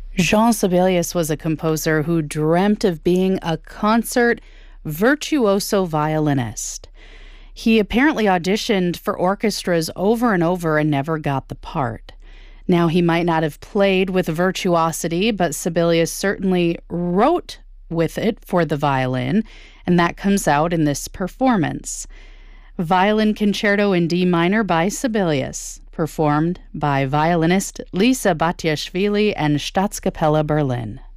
Jean Sibelius was a composer who dreamt of being a concert virtuoso violinist. He apparently auditioned for orchestras over and over and never got the part. Now, he might not have played with virtuosity, but Sibelius certainly wrote with it for the violin, and that comes out in this performance. Violin Concerto in D minor by Sibelius, performed by violinist Lisa Batiashvili and Staatskapelle Berlin.